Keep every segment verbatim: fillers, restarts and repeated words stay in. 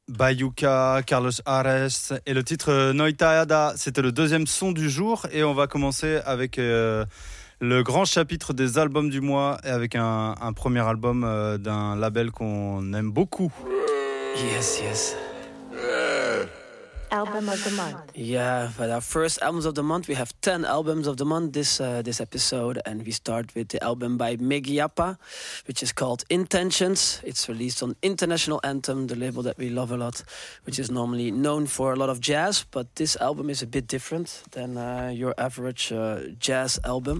Bayuka, Carlos Ares et le titre euh, Noitaiada, c'était le deuxième son du jour et on va commencer avec euh, le grand chapitre des albums du mois et avec un, un premier album euh, d'un label qu'on aime beaucoup. Yes, yes. Album of the month. Yeah, but our first albums of the month, we have ten albums of the month this uh, this episode, and we start with the album by Miggy Yappa, which is called Intentions. It's released on International Anthem, the label that we love a lot, which is normally known for a lot of jazz, but this album is a bit different than uh, your average uh, jazz album.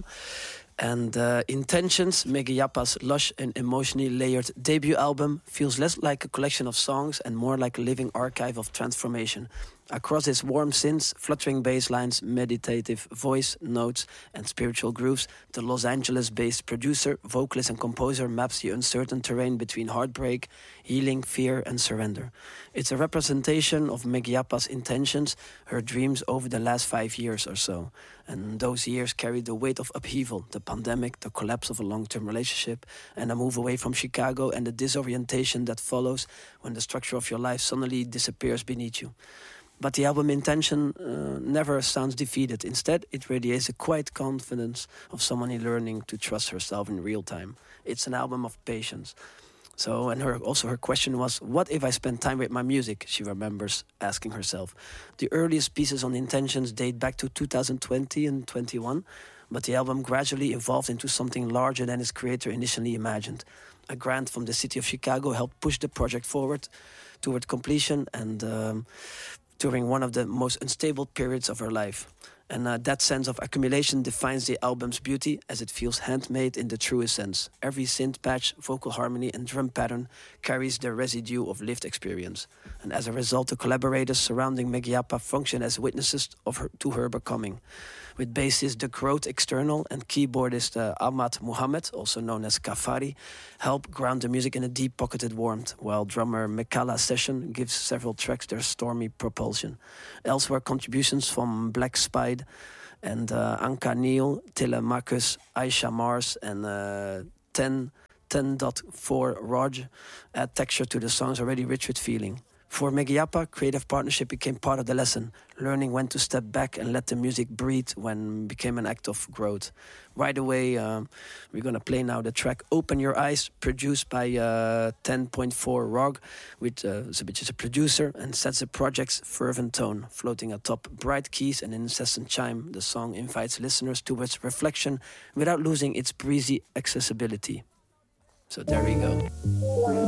And uh, Intentions, Miggy Yappa's lush and emotionally layered debut album, feels less like a collection of songs and more like a living archive of transformation. Across its warm synths, fluttering bass lines, meditative voice notes, and spiritual grooves, the Los Angeles-based producer, vocalist, and composer maps the uncertain terrain between heartbreak, healing, fear, and surrender. It's a representation of Miggy Yappa's intentions, her dreams over the last five years or so. And those years carried the weight of upheaval, the pandemic, the collapse of a long-term relationship, and a move away from Chicago, and the disorientation that follows when the structure of your life suddenly disappears beneath you. But the album Intention uh, never sounds defeated. Instead, it radiates a quiet confidence of someone learning to trust herself in real time. It's an album of patience. So, and her also her question was, what if I spend time with my music? She remembers asking herself. The earliest pieces on Intentions date back to two thousand twenty and twenty-one, but the album gradually evolved into something larger than its creator initially imagined. A grant from the city of Chicago helped push the project forward toward completion and um, during one of the most unstable periods of her life. And uh, that sense of accumulation defines the album's beauty as it feels handmade in the truest sense. Every synth patch, vocal harmony and drum pattern carries the residue of lived experience. And as a result, the collaborators surrounding Miggy Yappa function as witnesses of her, to her becoming. With bassist The Growth External and keyboardist uh, Ahmad Muhammad, also known as Kafari, help ground the music in a deep-pocketed warmth, while drummer Mekala Session gives several tracks their stormy propulsion. Elsewhere, contributions from Black Spide and uh, Anka Neil, Telemachus, Aisha Mars, and uh, ten point four Raj add texture to the songs already rich with feeling. For Miggy Yappa, creative partnership became part of the lesson, learning when to step back and let the music breathe when became an act of growth. Right away, uh, we're going to play now the track Open Your Eyes, produced by uh, ten point four Rog, which, uh, which is a producer, and sets the project's fervent tone. Floating atop bright keys and incessant chime, the song invites listeners towards reflection without losing its breezy accessibility. So there we go.